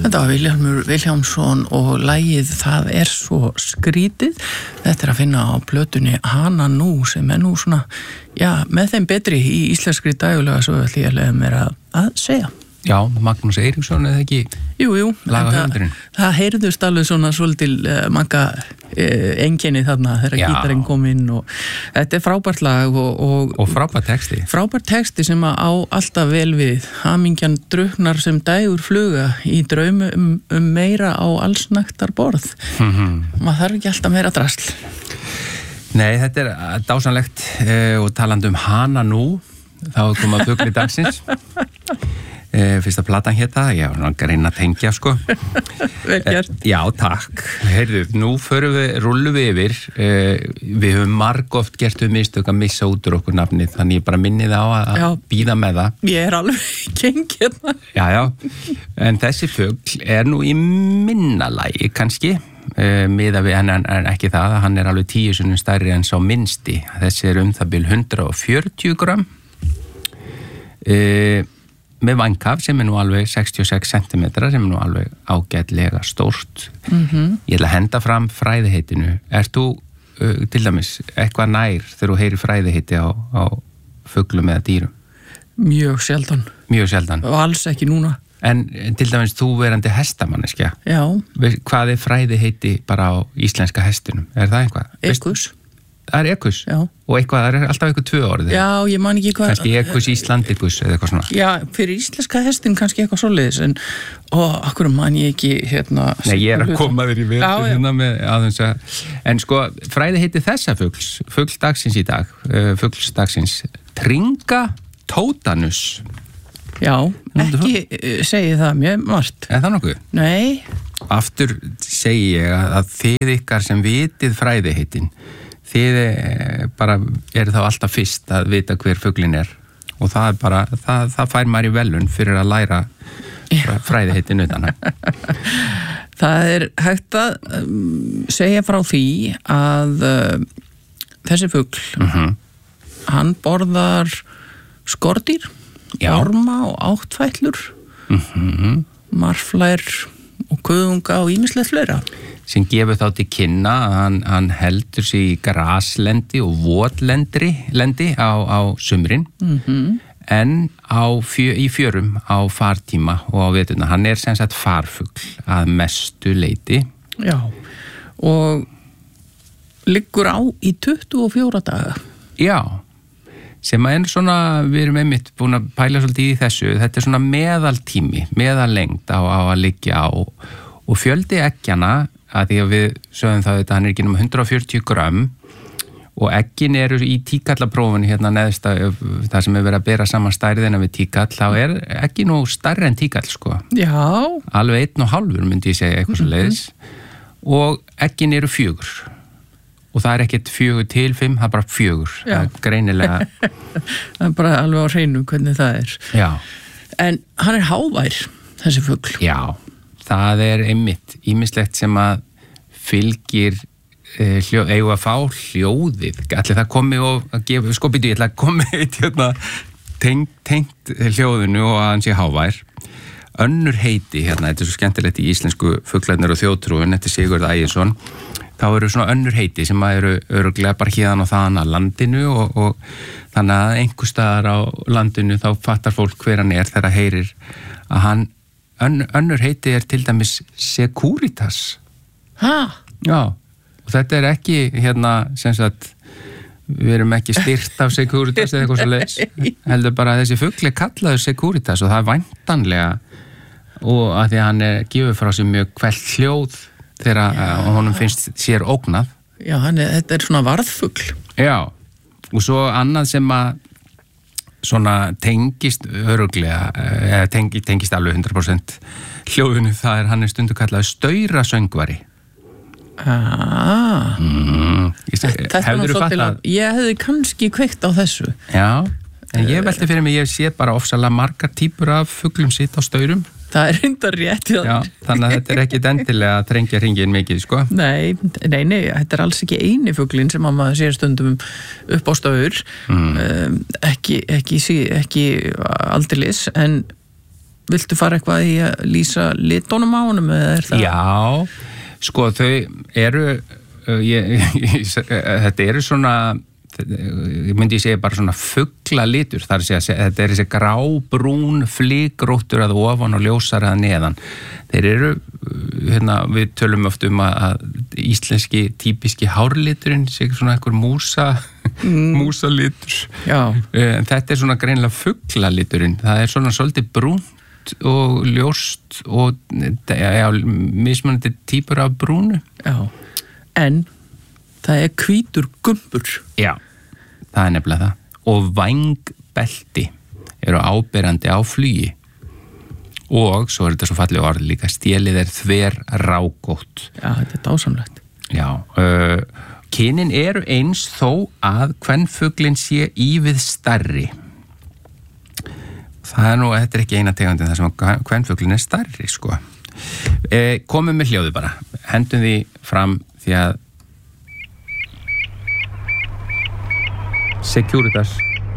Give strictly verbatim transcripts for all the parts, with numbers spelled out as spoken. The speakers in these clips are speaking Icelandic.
Þetta var Vilhjálmur Vilhjálmsson og lagið Það er svo skrítið. Þetta er að finna á plötunni Hana nú sem er nú svona, já, með þeim betri í íslenskri dægulega svo ætla ég að leiða mér að, að segja. Já, Magnús Eiríksson eða ekki? Jú, jú. Lagahöfundurinn. Það, það heyrðust alveg svona svolítil uh, manga uh, einkenni þarna þegar gítarinn kom inn og þetta er frábært lag og... Og, og frábært texti. Frábært texti sem að á alltaf vel við. Hamingjan drukknar sem dægur fluga í draumi um, um meira á allsnægtar borð. Mm-hmm. Maður þarf ekki alltaf meira drasl. Nei, þetta er dásanlegt uh, og talandi um Hana nú, þá er komað fugli dagsins. E, fyrsta platan hétta, ég var náttúrulega að reyna að tengja sko. Vel gert. E, já, takk. Heyrðu, nú förum við, rullum við yfir. E, við höfum margoft gert við mistök að missa út úr okkur nafnið, þannig ég bara minnið á að já. Bíða með það. Ég er alveg geng hérna. Já, já. En þessi fugl er nú í minna lagi kannski, e, miða við, en, en ekki það, hann er alveg tíu sinnum stærri en sá minnsti. Þessi er um það bil hundrað og fjörutíu grömm. E, með vankaf sem er nú alveg sextíu og sex sentimetrar sem er nú alveg ágætlega stórt. Mm-hmm. Ég ætla að henda fram fræðiheitinu. Ert þú uh, til dæmis eitthvað nær þegar þú heyrir fræðiheiti á, á fuglum eða dýrum? Mjög sjaldan. Mjög sjaldan. Og alls ekki núna. En til dæmis þú verandi hestamanneskja. Já. Hvað er fræðiheiti bara á íslenska hestunum? Er það eitthvað? Ekus. Það er ekus? Já. Og eitthvað, það er alltaf eitthvað tvö orðið? Já, ég man ekki hvað... Kannski ekus, Íslandikus eða eitthvað svona? Já, fyrir íslenska hestin kannski eitthvað svoleiðis, en og akkur man ég ekki hérna... Nei, ég er að koma þér í vetur hérna með aðeins að... En sko, fræði heiti þessa fugls, fugl dagsins í dag, uh, fugls dagsins, Tringatótanus. Já, ekki uh, segi það mjög margt. Er það nokkuð? Nei. Aftur segi ég að, að þið ykkar sem vitið fræði heitin, þið bara eru þá alltaf fyrst að vita hver fuglin er og það er bara, það, það fær maður í velun fyrir að læra fræðiheitin utan hann. Það er hægt að um, segja frá því að uh, þessi fugl, mm-hmm. hann borðar skordýr, Já. orma og áttfætlur, mm-hmm. marflær og kuðunga og ýmislegt fleira. Sem gefur þá til kynna að hann, hann heldur sig í graslendi og votlendri lendi á, á sumrin, Mm-hmm. en á fjö, í fjörum á fartíma og á veturna. Hann er sem sagt farfugl að mestu leyti. Já, og liggur á í tuttugu og fjóra daga. Já, sem að er svona, við erum einmitt búin að pæla svolítið í þessu, þetta er svona meðaltími, meðallengd á, á að liggja á og fjöldi eggjana, að því að við sögum það að hann er ekki um hundrað og fjörutíu grömm og eggin eru í tíkallaprófunu hérna neðst að það sem er verið að bera saman stærðina við tíkall, þá er eggin nú stærri en tíkall sko. Já. Alveg einn og hálfur myndi ég segja eitthvað svo leiðis og eggin eru fjögur og það er ekkert fjögur til fimm, það er bara fjögur. Já. Það er greinilega... Það er bara alveg á hreinu hvernig það er. Já. En hann er hávær, þessi fugl. Já. Það er einmitt ýmislegt sem að fylgir e, hljó, eigu að fá hljóðið. Allir það komi og að gefa, sko býtu, ég ætla að komi eitt hérna tengt, tengt hljóðinu og að hann sé hávær. Önnur heiti, hérna, þetta er svo skemmtilegt í íslensku fuglarnir og þjóðtrúin, þetta er Sigurð Ægisson, þá eru svona önnur heiti sem að eru öruglega bara hérðan og þaðan að landinu og, og þannig að einhver staðar á landinu þá fattar fólk hver hann er þegar heyrir að hann Ön, önnur heiti er til dæmis Securitas. Hæ? Já, og þetta er ekki hérna, sem sagt, við erum ekki styrt af Securitas eða eitthvað svo leiðis. Heldur bara að þessi fugl er kallaður Securitas og það er væntanlega og að því að hann er gefur frá sér mjög kvellt hljóð þegar honum finnst sér ógnað. Já, hann er, þetta er svona varðfugl. Já, og svo annað sem að svona tengist öruglega, eða tengi, tengist alveg hundrað prósent hljóðinu, það er hann er stundu kallað staurasöngvari. Ah. Mm. Þetta er nú svolítið að ég hefði kannski kveikt á þessu. Já, en ég velti fyrir mig, ég sé bara ofsalega margar típur af fuglum sitt á staurum. Það er reyndar rétt. Já, þannig að þetta er ekki endilega að trengja hringin mikið, sko. Nei, nei, nei, þetta er alls ekki eini fuglinn sem að maður sér stundum upp á staur. Mm. Um, ekki, ekki, ekki aldeilis, en viltu fara eitthvað í að lýsa litunum á honum eða er það? Já, sko þau eru ég, ég, þetta eru svona ég myndi ég segja bara svona fuglalitur, þar sé að segja, þetta er þessi grábrún flíkróttur að ofan og ljósar að neðan. Þeir eru, hérna, við tölum oft um að íslenski típiski hárliturinn sé svona einhver músa mm. músalitur. Já. En þetta er svona greinilega fuglaliturinn. Það er svona svolítið brúnt og ljóst og já, mismunandi típur af brúnu. Já. En það er hvítur gumbur. Já. Það er nefnilega það. Og vængbelti eru áberandi á flugi. Og svo er þetta svo fallið orð líka, stélið er þver rágótt. Já, þetta er dásamlegt. Já, uh, kynin eru eins þó að kvenfuglinn sé ívið stærri. Það er nú, þetta er ekki eina tegundin þar sem kvenfuglinn er stærri, sko. Uh, komum með hljóðu bara. Hendum því fram því að Securitas.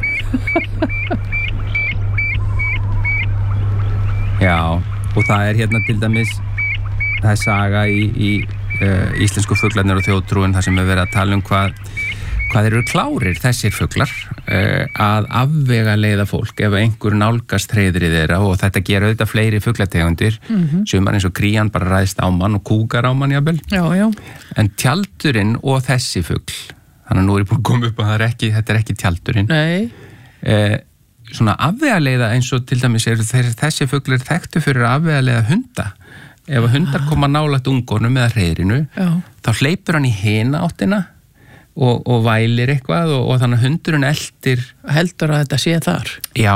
Já, og það er hérna til dæmis það er saga í, í uh, íslensku fuglarnir og þjóðtrúin þar sem er verið að tala um hvað hvað eru klárir þessir fuglar uh, að afvega leiða fólk ef einhver nálgast hreiðrið þeirra og þetta gera auðvitað fleiri fuglategundir mm-hmm. sumar eins og krían bara ræðst á mann og kúkar á mann jafnvel. Já, já. En tjaldurinn og þessi fugl þannig að nú er ég búin að koma upp að það er ekki, þetta er ekki tjaldurinn. Nei. Eh, svona afvegaleiða eins og til dæmis er þessi fuglar þekktu fyrir að afvegaleiða hunda. Ef að hundar koma nálægt ungunum eða hreiðrinu, Já. Þá hleypur hann í hina áttina og, og vælir eitthvað og, og þannig að hundurinn eldir. Heldur að þetta sé þar? Já.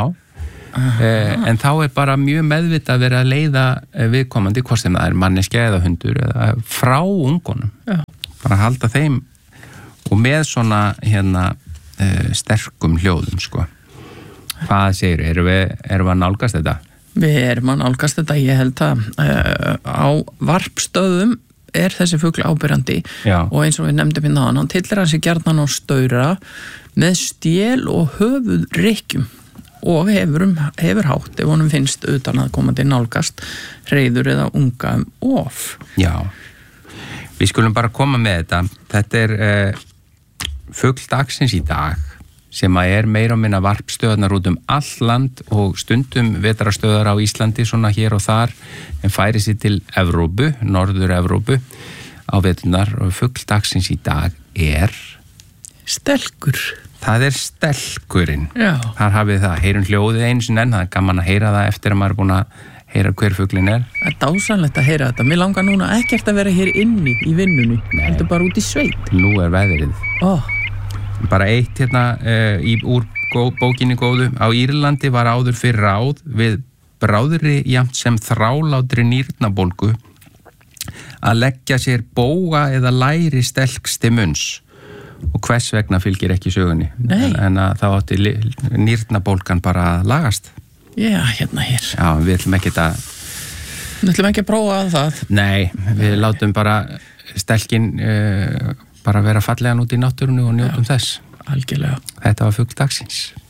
Eh, en þá er bara mjög meðvitað að vera að leiða viðkomandi, hvort sem það er manneskja eða hundur eða frá ungunum. Já. Bara halda þeim og með svona hérna uh, sterkum hljóðum sko. Hvað segir, erum við, erum við að nálgast þetta? Við erum að nálgast þetta, ég held að uh, á varpstöðum er þessi fugl ábyrjandi og eins og við nefndum hérna hann, hann tillir hann sig gjarnan á staura með stél og höfuð rykkjum og hefur, um, hefur hátt ef honum finnst utan að koma til nálgast hreiður eða unga um of. Já, við skulum bara koma með þetta. Þetta er uh, fugl dagsins í dag sem að er meira og minna varpstöðnar út um all land og stundum vetrastöðar á Íslandi svona hér og þar en færi sér til Evrópu, norður Evrópu á veturnar og fugl dagsins í dag er stelkur. Það er stelkurinn. Já. Þar hafið það, heyrum hljóðið eins og enn, það er gaman að heyra það eftir að maður er búin að heyra hver fuglinn er. Það er dásanlegt að heyra þetta. Mér langar núna ekkert að vera hér inni í vinnunni. Þetta er bara út í sveit. Nú er veðrið. Ó. Bara eitt hérna uh, í, úr gó, bókinni góðu. Á Írlandi var áður fyrir ráð við bráðri jafnt sem þrálátri nýrnabólgu að leggja sér bóga eða læri stelks til munns og hvers vegna fylgir ekki sögunni. Nei. En, en að þá átti nýrnabólgan bara að lagast. Já, hérna hér. Já, við ætlum ekki að Við ætlum ekki að prófa það. Nei, við látum bara stelkin uh, bara vera fallegan út í náttúrunni og njótum þess. Algjörlega. Þetta var fugl dagsins.